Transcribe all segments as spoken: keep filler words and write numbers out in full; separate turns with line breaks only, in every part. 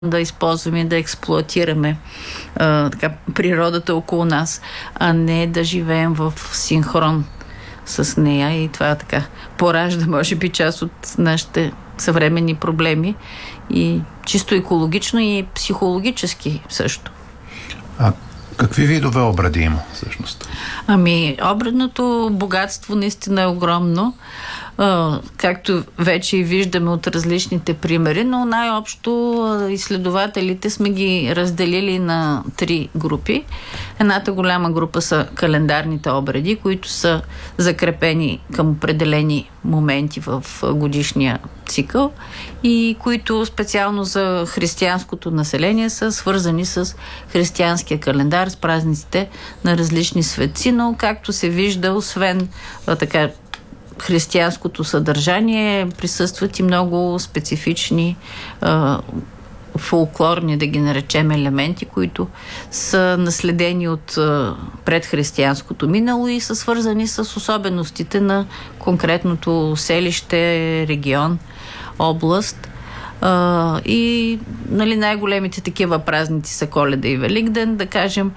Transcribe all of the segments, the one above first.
да използваме и да експлоатираме а, така, природата около нас, а не да живеем в синхрон с нея, и това така поражда, може би, част от нашите съвременни проблеми, и чисто екологично и психологически също.
А какви видове обреди има всъщност?
Ами, обредното богатство наистина е огромно, а, както вече и виждаме от различните примери, но най-общо изследователите сме ги разделили на три групи. Едната голяма група са календарните обреди, които са закрепени към определени моменти в годишния цикъл и които специално за християнското население са свързани с християнския календар, с празниците на различни светци, но както се вижда, освен а, така християнското съдържание, присъстват и много специфични а, фолклорни, да ги наречем, елементи, които са наследени от а, предхристиянското минало и са свързани с особеностите на конкретното селище, регион, област. Uh, и нали, най-големите такива празници са Коледа и Великден, да кажем.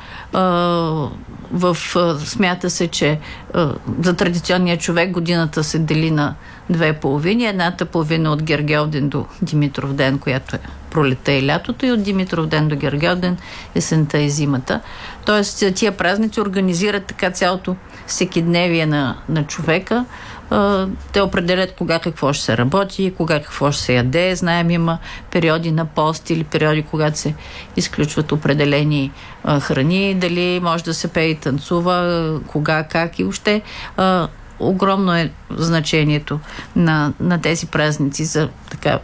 Uh, в, uh, смята се, че uh, за традиционния човек годината се дели на две половини. Едната половина от Гергьовден до Димитровден, която е пролета и лятото, и от Димитровден до Гергьовден есента и зимата. Тоест, тия празници организират така цялото всекидневие на, на човека. Те определят кога какво ще се работи, кога какво ще се яде. Знаем, има периоди на пост или периоди, когато се изключват определени а, храни, дали може да се пее и танцува, кога, как, и въобще а, огромно е значението на, на тези празници за така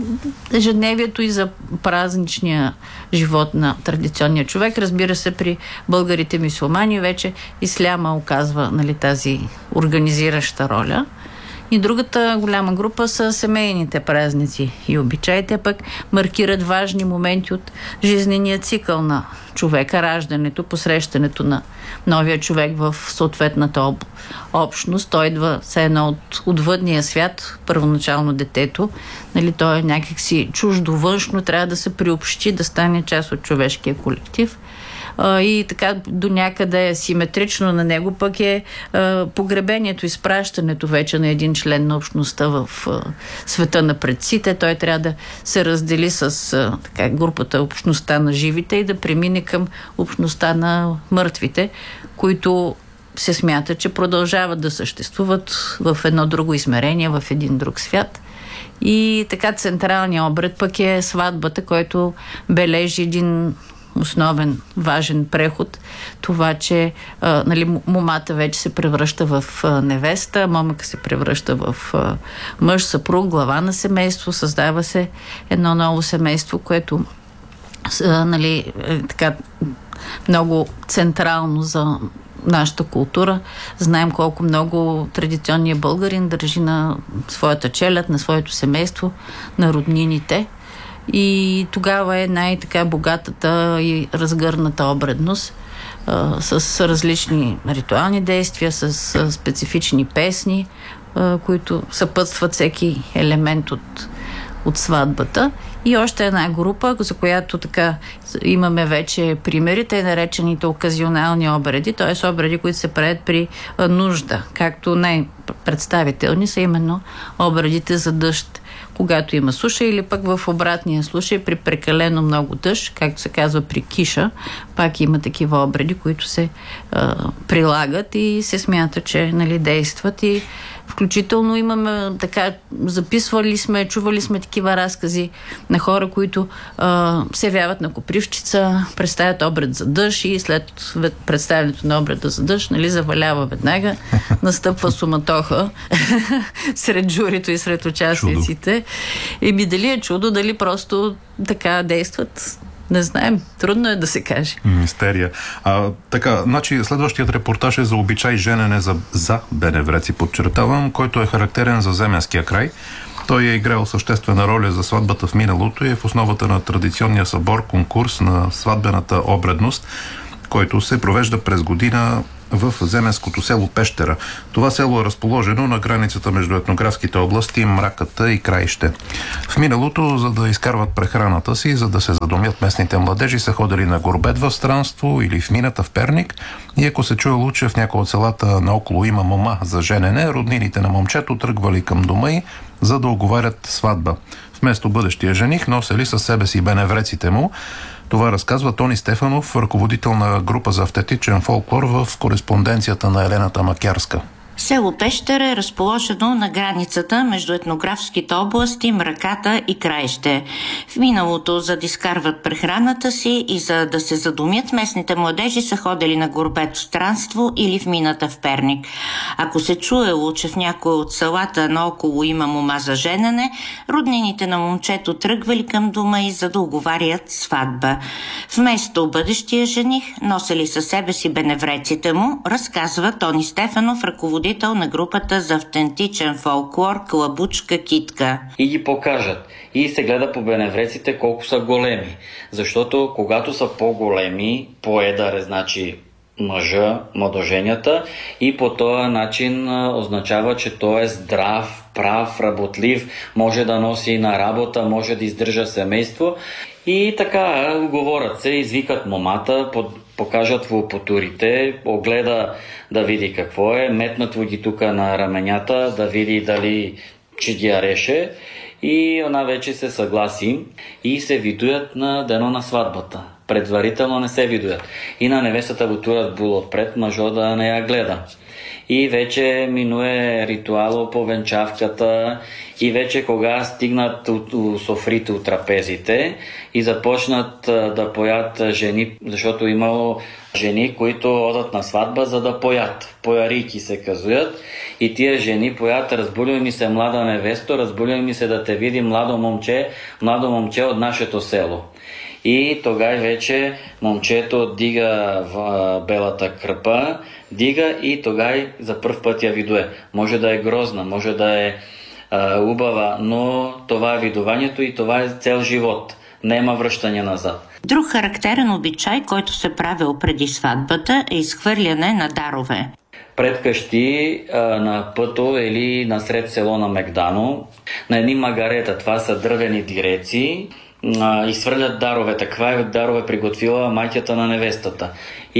ежедневието и за празничния живот на традиционния човек. Разбира се, при българите мюсюлмани вече исляма оказва, нали, тази организираща роля. И другата голяма група са семейните празници и обичаите, пък маркират важни моменти от жизнения цикъл на човека, раждането, посрещането на новия човек в съответната об... общност. Той идва все едно от отвъдния свят, първоначално детето. Нали, той е някакси чуждо, външно, трябва да се приобщи, да стане част от човешкия колектив. И така до някъде симетрично на него пък е а, погребението, изпращането вече на един член на общността в а, света на предците. Той трябва да се раздели с а, така, групата, общността на живите, и да премине към общността на мъртвите, които се смята, че продължават да съществуват в едно друго измерение, в един друг свят. И така централният обред пък е сватбата, който бележи един основен, важен преход. Това, че а, нали, момата вече се превръща в а, невеста, момъка се превръща в а, мъж, съпруг, глава на семейство, създава се едно ново семейство, което а, нали, е така много централно за нашата култура. Знаем колко много традиционният българин държи на своята челяд, на своето семейство, на роднините. И тогава е най-така богатата и разгърната обредност а, с различни ритуални действия, с а, специфични песни, а, които съпътстват всеки елемент от, от сватбата. И още една група, за която така имаме вече примери, те наречените оказионални обреди, т.е. обреди, които се правят при а, нужда, както най-представителни са именно обредите за дъжд, когато има суша, или пък в обратния случай при прекалено много дъжд, както се казва при киша, пак има такива обреди, които се а, прилагат и се смята, че нали, действат. И включително имаме така, записвали сме, чували сме такива разкази на хора, които а, се явяват на Копривщица, представят обред за дъжд и след представянето на обреда за дъжд, нали, завалява веднага, настъпва суматоха сред журито и сред участниците. И ми дали е чудо, дали просто така действат, не знаем. Трудно е да се каже.
Мистерия. А, така, значи следващият репортаж е за обичай женене за, за беневреци, подчертавам, който е характерен за земенския край. Той е играл съществена роля за сватбата в миналото и е в основата на традиционния събор, конкурс на сватбената обредност, който се провежда през година в земенското село Пещера. Това село е разположено на границата между етнографските области Мраката и Краище. В миналото, за да изкарват прехраната си, за да се задумят, местните младежи са ходили на горбет в странство или в мината в Перник, и ако се чуело, че в някои от селата наоколо има мома за женене, роднините на момчето тръгвали към дома й, за да оговарят сватба. Вместо бъдещия жених носели със себе си беневреците му. Това разказва Тони Стефанов, ръководител на група за автентичен фолклор в кореспонденцията на Елената Макярска.
Село Пещера е разположено на границата между етнографските области Мраката и Краище. В миналото, за да изкарват прехраната си и за да се задумят, местните младежи са ходили на горбет в странство или в мината в Перник. Ако се чуело, че в някои от селата наоколо има мома за женене, роднините на момчето тръгвали към дома и за да оговарят сватба. Вместо бъдещия жених носели със себе си беневреците му, разказва Тони Стефанов, ръководител на групата за автентичен фолклор Клабучка Китка.
И ги покажат. И се гледа по беневреците колко са големи. Защото когато са по-големи, по-едър е, значи мъжа, младоженята, и по този начин означава, че той е здрав, прав, работлив, може да носи на работа, може да издържа семейство. И така, говорят се, извикат момата, покажат влопотурите, огледа да види какво е, метнат ги тук на раменята, да види дали че ги ареше, и она вече се съгласи и се видуят на дено на сватбата. Предварително не се видуят. И на невестата го турат бул отпред, мъжо да не я гледа. И вече минуе ритуало по венчавката, и вече кога стигнат от, от софрите, от трапезите и започнат да поят жени, защото имало жени, които одат на сватба, за да поят. Поярики се казуят, и тия жени поят: разбуляй ми се, млада невесто, разбуляй ми се да те види, младо момче, младо момче от нашето село. И тогава вече момчето дига в белата кръпа, дига и тогава за пръв път я видуе. Може да е грозна, може да е а, убава, но това е видуванието и това е цел живот. Нема връщане назад.
Друг характерен обичай, който се правил преди сватбата, е изхвърляне на дарове.
Пред къщи а, на пъто или насред село на Мегдано, на едни магарета, това са дървени диреци, изхвърлят дарове. Таква дарове приготвила майката на невестата.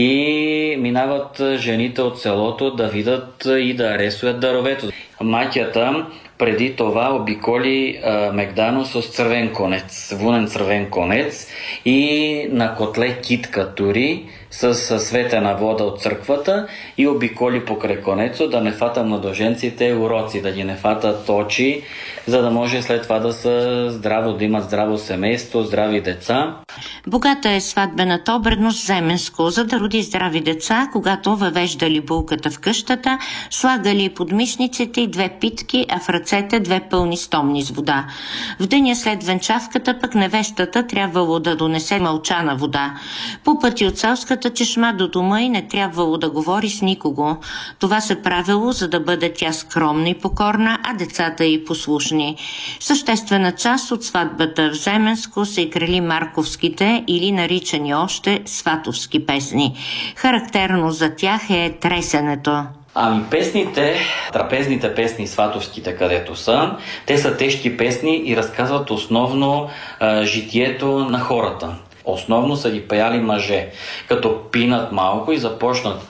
И минават жените от селото да видят и да аресуват даровето. Майката преди това обиколи а, Мегдано с цървен конец, вунен цървен конец, и на котле китка тури с светена вода от църквата и обиколи покрай конецо, да не фата младоженците уроци, да ги не фатат очи, за да може след това да са здраво, да имат здраво семейство, здрави деца.
Богата е сватбената обредност земенско, за да роди здрави деца. Когато въвеждали булката в къщата, слагали под мишниците и две питки, а в ръцете две пълни стомни с вода. В деня след венчавката пък невестата трябвало да донесе мълчана вода. По пъти от селската чешма до дома и не трябвало да говори с никого. Това се правило, за да бъде тя скромна и покорна, а децата й послушни. Съществена част от сватбата в Земенско са играли марковските или наричани още сватовски песни. Характерно за тях е тресенето.
Ами песните, трапезните песни, сватовските където са, те са тежки песни и разказват основно а, житието на хората. Основно са ги пеяли мъже, като пинат малко и започнат: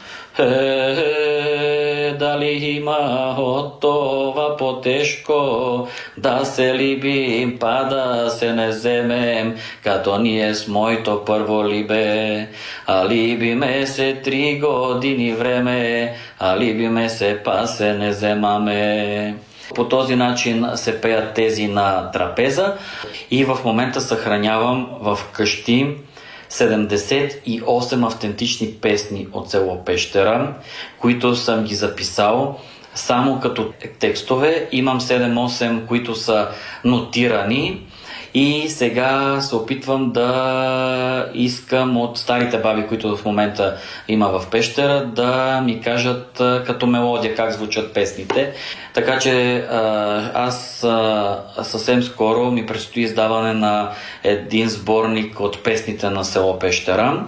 Е, дали има от това по-тежко, да се либим, па да се не вземем, като ние с моето първо либе. А либиме се три години време, а либиме се, па се не вземаме. По този начин се пеят тези на трапеза и в момента съхранявам в къщи седемдесет и осем автентични песни от село Пещера, които съм ги записал само като текстове. Имам седем-осем, които са нотирани, и сега се опитвам да искам от старите баби, които в момента има в Пещера, да ми кажат като мелодия как звучат песните. Така че аз съвсем скоро ми предстои издаване на един сборник от песните на село Пещера.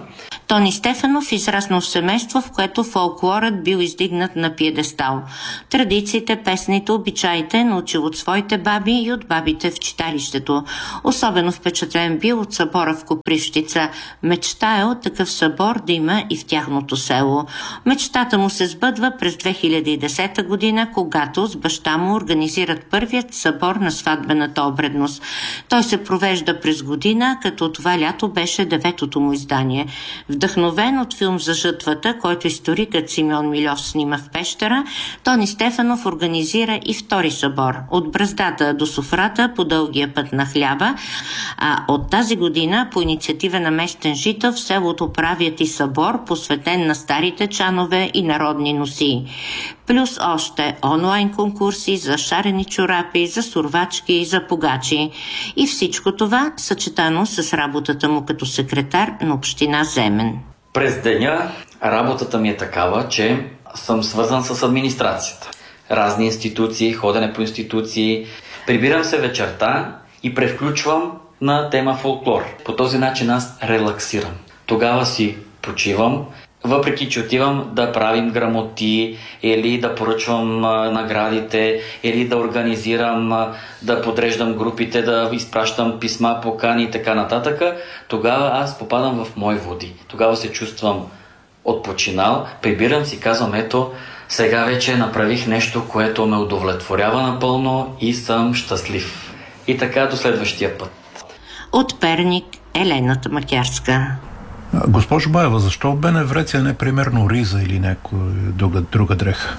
Тони Стефанов израснал в семейство, в което фолклорът бил издигнат на пиедестал. Традициите, песните, обичаите научил от своите баби и от бабите в читалището. Особено впечатлен бил от събора в Копривщица. Мечтаел такъв събор да има и в тяхното село. Мечтата му се сбъдва през две хиляди и десета година, когато с баща му организират първият събор на сватбената обредност. Той се провежда през година, като това лято беше деветото му издание. Вдъхновен от филм за жътвата, който историкът Симеон Милев снима в Пещера, Тони Стефанов организира и втори събор. От браздата до софрата по дългия път на хляба, а от тази година по инициатива на местен жител в селото правят и събор, посветен на старите чанове и народни носии. Плюс още онлайн конкурси за шарени чорапи, за сурвачки, за погачи. И всичко това съчетано с работата му като секретар на община Земен.
През деня работата ми е такава, че съм свързан с администрацията. Разни институции, ходене по институции. Прибирам се вечерта и превключвам на тема фолклор. По този начин аз релаксирам. Тогава си почивам, въпреки че отивам да правим грамоти или да поръчвам а, наградите, или да организирам, а, да подреждам групите, да изпращам писма, покани и така нататък, тогава аз попадам в мои води. Тогава се чувствам отпочинал, прибирам си, казвам, ето, сега вече направих нещо, което ме удовлетворява напълно и съм щастлив. И така до следващия път.
От Перник, Елена Тамакярска.
Госпожо Баева, защо Беневреция не примерно риза или някоя друга, друга дреха?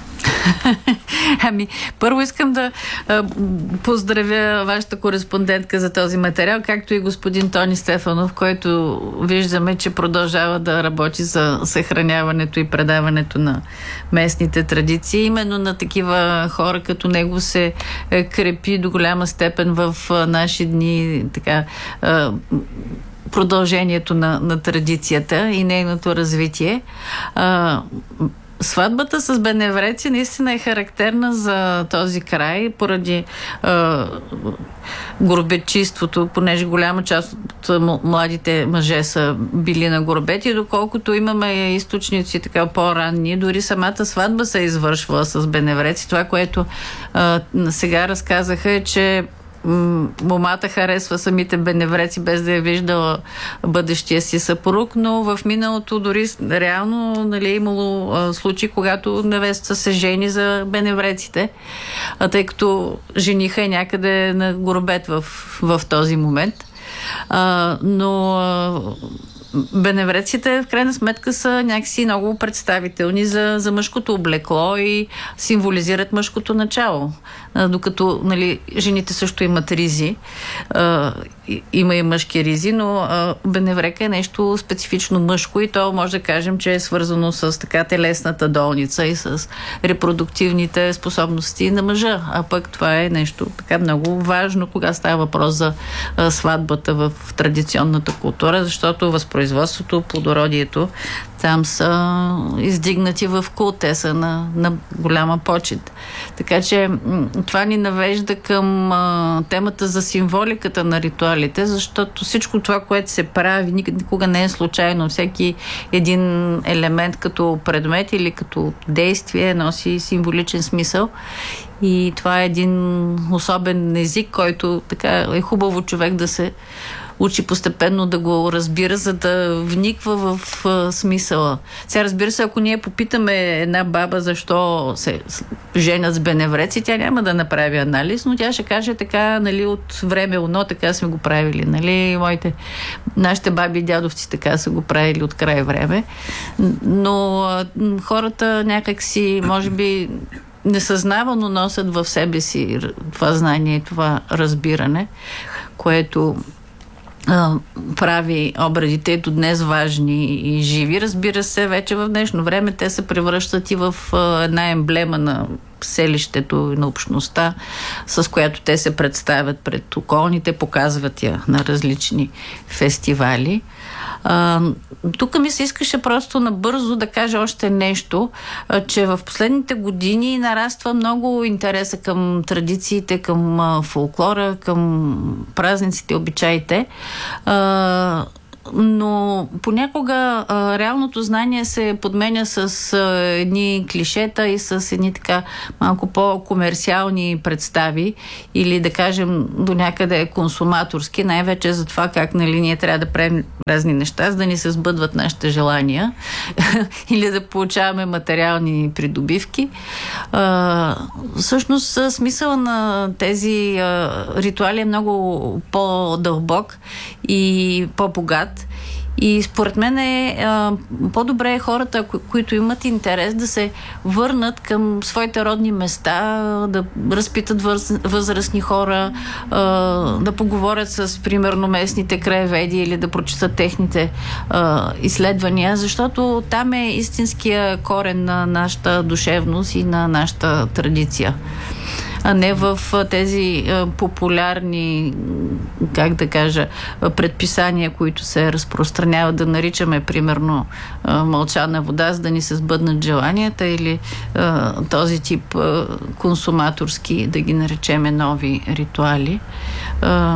Ами, първо искам да а, поздравя вашата кореспондентка за този материал, както и господин Тони Стефанов, който виждаме, че продължава да работи за съхраняването и предаването на местните традиции. Именно на такива хора като него се е, крепи до голяма степен в а, наши дни така а, продължението на, на традицията и нейното развитие. А, сватбата с беневреци наистина е характерна за този край, поради а, горбечиството, понеже голяма част от младите мъже са били на горбети, доколкото имаме източници така по-ранни, дори самата сватба се е извършвала с беневреци. Това, което а, сега разказаха, е, че момата харесва самите беневреци, без да е виждала бъдещия си съпруг, но в миналото дори реално, нали, е имало а, случаи, когато невеста се жени за беневреците, а тъй като жениха е някъде на горбет в, в този момент. А, но а, беневреците в крайна сметка са някакси много представителни за, за мъжкото облекло и символизират мъжкото начало. А, докато, нали, жените също имат ризи, а, има и мъжки ризи, но а, беневрека е нещо специфично мъжко и то може да кажем, че е свързано с така телесната долница и с репродуктивните способности на мъжа. А пък това е нещо така много важно, кога става въпрос за а, сватбата в традиционната култура, защото възпроизводството, плодородието там са издигнати в култ, те са на, на голяма почет. Така че това ни навежда към а, темата за символиката на ритуалите, защото всичко това, което се прави, никога не е случайно. Всеки един елемент като предмет или като действие носи символичен смисъл. И това е един особен език, който така е хубаво човек да се учи постепенно да го разбира, за да вниква в а, смисъла. Сега, разбира се, ако ние попитаме една баба защо се женят с беневреци, тя няма да направи анализ, но тя ще каже така, нали, от време оно, така сме го правили, нали, моите, нашите баби и дядовци така са го правили от край време. Но а, хората някак си, може би, несъзнавано носят в себе си това знание и това разбиране, което прави обредите до днес важни и живи. Разбира се, вече в днешно време те се превръщат и в една емблема на селището и на общността, с която те се представят пред околните, показват я на различни фестивали. А, тук ми се искаше просто набързо да кажа още нещо, а, че в последните години нараства много интереса към традициите, към а, фолклора, към празниците, обичаите. А, но понякога а, реалното знание се подменя с а, едни клишета и с едни така малко по-комерциални представи или да кажем до някъде консуматорски, най-вече за това как нали, ние трябва да правим разни неща, за да ни се сбъдват нашите желания или да получаваме материални придобивки. А, всъщност смисъла на тези а, ритуали е много по-дълбок и по-богат. И според мен е а, по-добре е хората, ко- които имат интерес да се върнат към своите родни места, да разпитат въз, възрастни хора, а, да поговорят с, примерно, местните краеведи или да прочитат техните а, изследвания, защото там е истинския корен на нашата душевност и на нашата традиция, а не в тези а, популярни, как да кажа, предписания, които се разпространяват, да наричаме, примерно, а, мълчана вода, за да ни се сбъднат желанията или а, този тип а, консуматорски, да ги наречеме нови ритуали. А,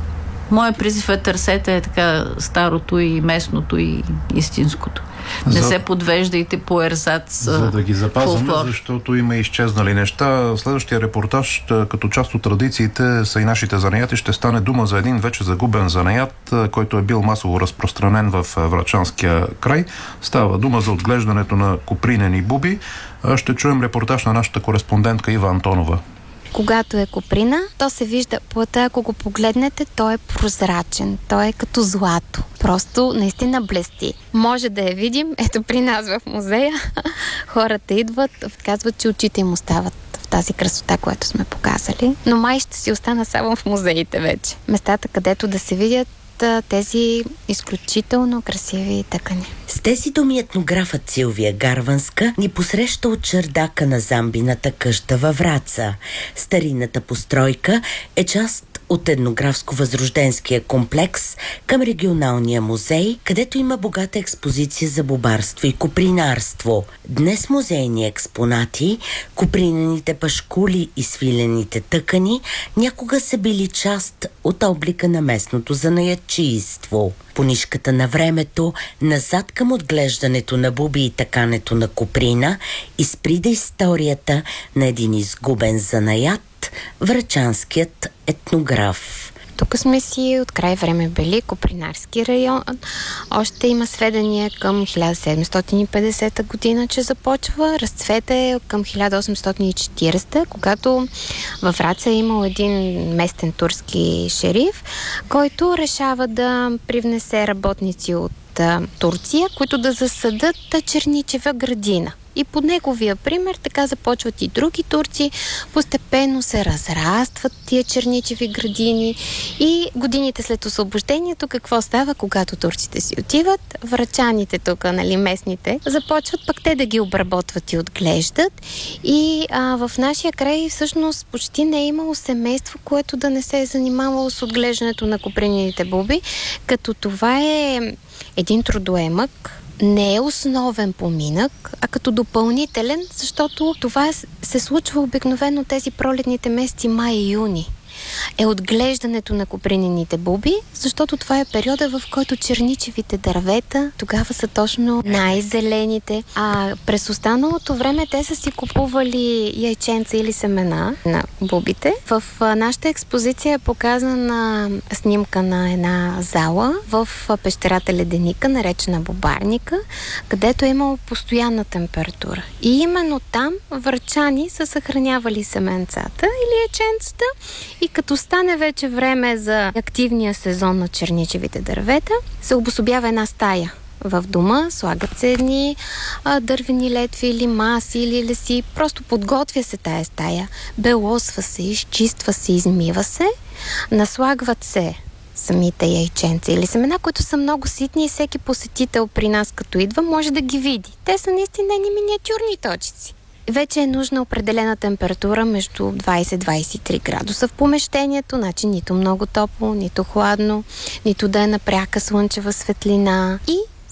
Моят призив е търсете така старото и местното и истинското. Не за... се подвеждайте по ерзац.
За да ги запазваме,
фолклор.
защото има изчезнали неща. Следващия репортаж, като част от традициите са и нашите занаяти, ще стане дума за един вече загубен занаят, който е бил масово разпространен в Врачанския край. Става дума за отглеждането на копринени буби. Ще чуем репортаж на нашата кореспондентка Ива Антонова.
Когато е коприна, то се вижда плътта, ако го погледнете, той е прозрачен, той е като злато. Просто наистина блести. Може да я видим, ето при нас в музея. Хората идват, казват, че очите им остават в тази красота, която сме показали. Но май ще си остана само в музеите вече. Местата, където да се видят тези изключително красиви тъкани.
С тези думи етнографът Силвия Гарванска ни посреща от чердака на Замбината къща във Враца. Старинната постройка е част от етнографско-възрожденския комплекс към регионалния музей, където има богата експозиция за бобарство и копринарство. Днес музейни експонати, копринените пашкули и свилените тъкани някога са били част от облика на местното занаятчийство. По нишката на времето, назад към отглеждането на буби и такането на коприна, изприда историята на един изгубен занаят, врачанският етнограф.
Тук сме си от край време били копринарски район. Още има сведения към хиляда седемстотин и петдесета година, че започва. Разцвета е към хиляда осемстотин и четиридесета, когато във Враца е имал един местен турски шериф, който решава да привнесе работници от а, Турция, които да засадат черничева градина. И под неговия пример така започват и други турци, постепенно се разрастват тия черничеви градини и годините след освобождението какво става, когато турците си отиват, врачаните тук, нали, местните, започват пък те да ги обработват и отглеждат и а, в нашия край всъщност почти не е имало семейство, което да не се е занимавало с отглеждането на копринените буби, като това е един трудоемък, не е основен поминък, а като допълнителен, защото това се случва обикновено тези пролетните месеци май и юни. Е отглеждането на копринените буби, защото това е периода, в който черничевите дървета тогава са точно най-зелените. А през останалото време те са си купували яйченца или семена на бубите. В нашата експозиция е показана снимка на една зала в пещерата Леденика, наречена Бобарника, където е имало постоянна температура. И именно там врачани са съхранявали семенцата или яйченцата и като стане вече време за активния сезон на черничевите дървета, се обособява една стая в дома, слагат се едни а, дървени летви или маси или леси, просто подготвя се тая стая, белосва се, изчиства се, измива се, наслагват се самите яйченца или семена, които са много ситни и всеки посетител при нас, като идва, може да ги види. Те са наистина едни миниатюрни точици. Вече е нужна определена температура между двайсет до двайсет и три градуса в помещението, значи нито много топло, нито хладно, нито да е на пряка слънчева светлина и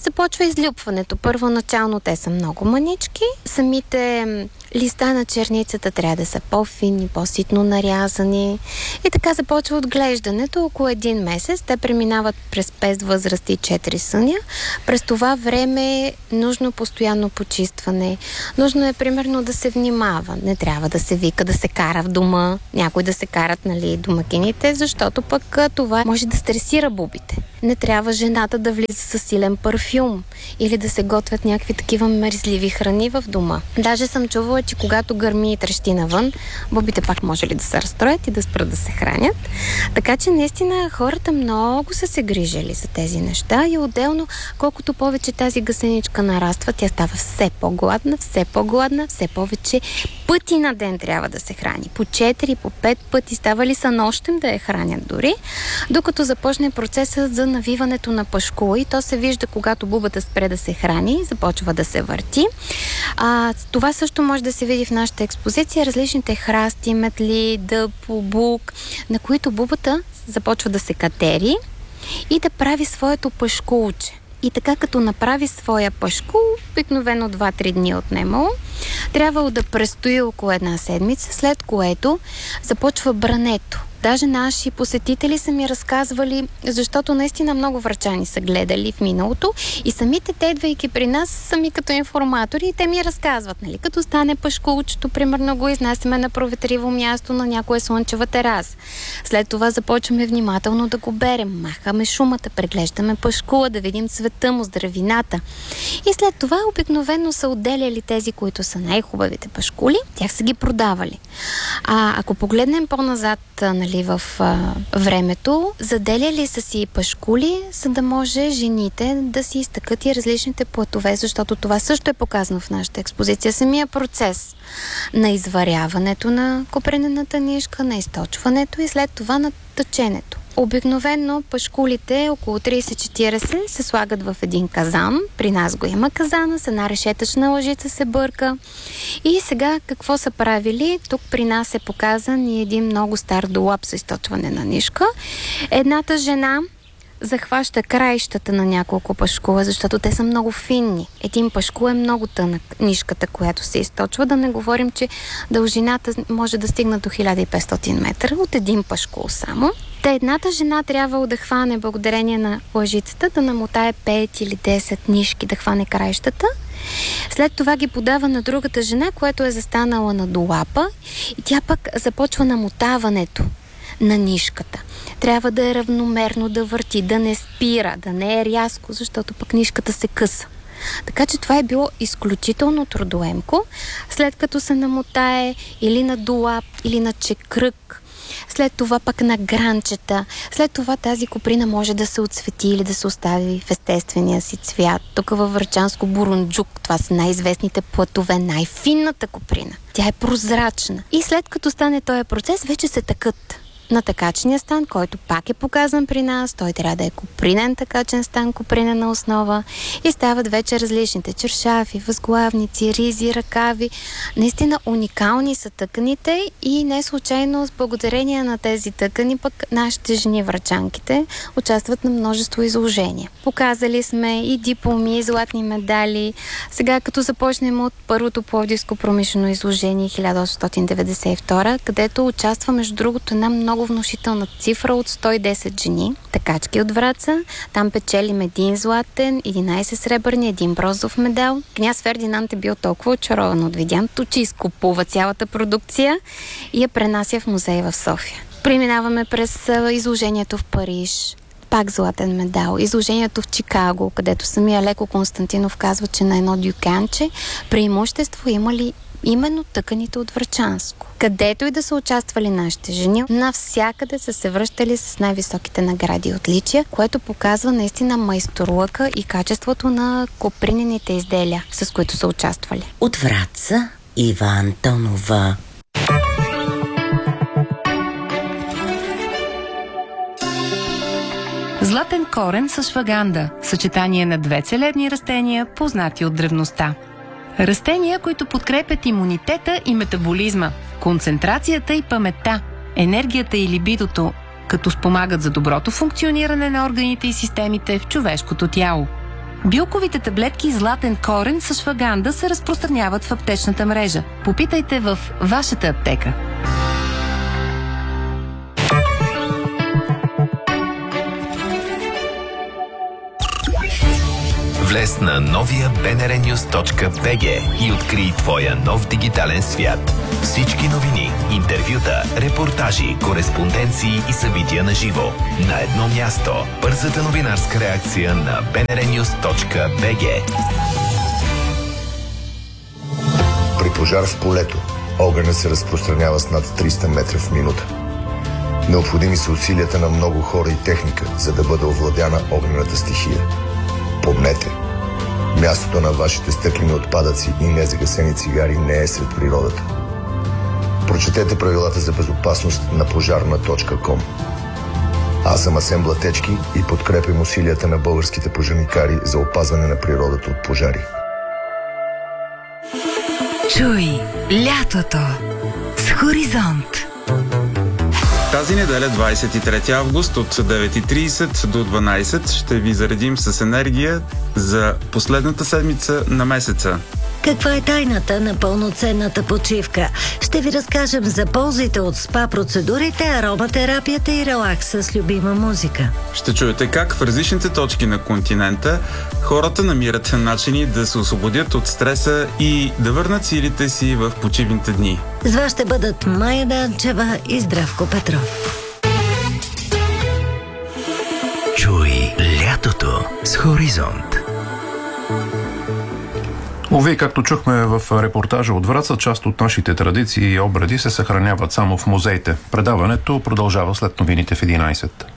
започва излюпването. Първоначално те са много мънички. Самите листа на черницата трябва да са по-финни, по-ситно нарязани. И така започва отглеждането. Около един месец те преминават през пет възрасти и четири съня. През това време е нужно постоянно почистване. Нужно е примерно да се внимава. Не трябва да се вика, да се кара в дома. Някой да се карат, нали, домакините, защото пък това може да стресира бубите. Не трябва жената да влиза със силен парфюм или да се готвят някакви такива мерзливи храни в дома. Даже съм чувала, че когато гърми и трещи навън, бубите пак може ли да се разстроят и да спрат да се хранят. Така че наистина хората много са се грижили за тези неща и отделно, колкото повече тази гъсеничка нараства, тя става все по-гладна, все по-гладна, все повече пъти на ден трябва да се храни. По четири, по пет пъти, става ли са нощем да я хранят дори, докато започне процесът за навиването на пашкула и то се вижда, когато бубата спре да се храни, започва да се върти. А, това също може да се види в нашата експозиция, различните храсти, метли, дъб, бук, на които бубата започва да се катери и да прави своето пашкулче. И така, като направи своя пашкул, обикновено два-три дни отнемало, трябвало да престои около една седмица, след което започва брането. Даже наши посетители са ми разказвали, защото наистина много врачани са гледали в миналото и самите те, идвайки при нас, сами като информатори, и те ми разказват, нали, като стане пашкулчето, примерно го изнасяме на проветриво място на някоя слънчева тераса. След това започваме внимателно да го берем, махаме шумата, преглеждаме пашкула, да видим цвета му, здравината. И след това обикновено са отделяли тези, които са най-хубавите пашкули, тях са ги продавали. А ако погледнем по-назад, нали, в а, времето, заделяли са си пашкули, за да може жените да си изтъкат и различните платове, защото това също е показано в нашата експозиция. Самия процес на изваряването на копринената нишка, на източването и след това на тъченето. Обикновено пашкулите, около трийсет-четирийсет, се слагат в един казан. При нас го има казана, с една решетъчна лъжица се бърка. И сега какво са правили? Тук при нас е показан и един много стар долап за източване на нишка. Едната жена захваща краищата на няколко пашкула, защото те са много финни. Един пашкул е много тънък, нишката, която се източва. Да не говорим, че дължината може да стигне до хиляда и петстотин метра от един пашкул само. Та едната жена трябва да хване, благодарение на лъжицата, да намотае пет или десет нишки, да хване краищата. След това ги подава на другата жена, която е застанала на долапа, и тя пък започва намотаването на нишката. Трябва да е равномерно, да върти, да не спира, да не е рязко, защото пък нишката се къса. Така че това е било изключително трудоемко. След като се намотае или на долап, или на чекрък, след това пък на гранчета, след това тази коприна може да се отцвети или да се остави в естествения си цвят. Тук във Врачанско бурунджук, това са най-известните платове, най-финната коприна. Тя е прозрачна. И след като стане този процес, вече се тъкат на тъкачния стан, който пак е показан при нас. Той трябва да е копринен тъкачен стан, копринена основа, и стават вече различните чершафи, възглавници, ризи, ръкави. Наистина уникални са тъканите и не случайно с благодарение на тези тъкани пък нашите жени врачанките участват на множество изложения. Показали сме и дипломи, и златни медали. Сега като започнем от първото пловдивско промишлено изложение хиляда осемстотин деветдесет и втора, където участва между другото една много внушителна цифра от сто и десет жени, тъкачки от Враца. Там печелим един златен, единайсет сребърни, един бронзов медал. Княз Фердинанд е бил толкова очарован от видяното, че изкупува цялата продукция и я пренася в музей в София. Преминаваме през изложението в Париж. Пак златен медал. Изложението в Чикаго, където самия Леко Константинов казва, че на едно дюканче преимущество имали именно тъканите от Врачанско. Където и да са участвали нашите жени, навсякъде са се връщали с най-високите награди и отличия, което показва наистина майсторлъка и качеството на копринените изделия, с които са участвали.
От Враца Ива Антонова.
Златен корен с шваганда – съчетание на две целебни растения, познати от древността. Растения, които подкрепят имунитета и метаболизма, концентрацията и паметта, енергията и либидото, като спомагат за доброто функциониране на органите и системите в човешкото тяло. Билковите таблетки Златен корен с ашваганда се разпространяват в аптечната мрежа. Попитайте в вашата аптека.
Влез на новия би ен ар нюз точка би джи и открий твоя нов дигитален свят. Всички новини, интервюта, репортажи, кореспонденции и събития на живо. На едно място. Бързата новинарска реакция на би ен ар нюз точка би джи.
При пожар в полето огънят се разпространява с над триста метра в минута. Необходими са усилията на много хора и техника, за да бъде овладяна огнената стихия. Помнете, мястото на вашите стъклени отпадъци и незагасени цигари не е сред природата. Прочетете правилата за безопасност на пожарна точка ком. Аз съм Асен Блатечки и подкрепям усилията на българските пожарникари за опазване на природата от пожари.
Чуй лятото с Хоризонт.
Тази неделя, двадесет и трети август, от девет и тридесет до дванадесет, ще ви заредим с енергия за последната седмица на месеца.
Каква е тайната на пълноценната почивка? Ще ви разкажем за ползите от спа процедурите, ароматерапията и релакса с любима музика.
Ще чуете как в различните точки на континента хората намират начини да се освободят от стреса и да върнат силите си в почивните дни.
С вас ще бъдат Майя Данчева и Здравко Петров.
Чуй лятото с Хоризонт.
Уви, както чухме в репортажа от Враца, част от нашите традиции и обреди се съхраняват само в музеите. Предаването продължава след новините в единадесет.